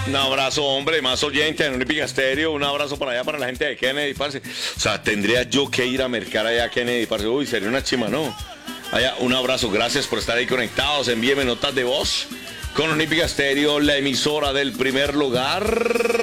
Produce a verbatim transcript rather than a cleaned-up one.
Un abrazo, hombre, más oyente en Olímpica Estéreo. Un abrazo para allá, para la gente de Kennedy, parce. O sea, tendría yo que ir a mercar allá a Kennedy, parce. Uy, sería una chima, ¿no? Allá, un abrazo, gracias por estar ahí conectados. Envíeme notas de voz con Olímpica Estéreo, la emisora del primer lugar.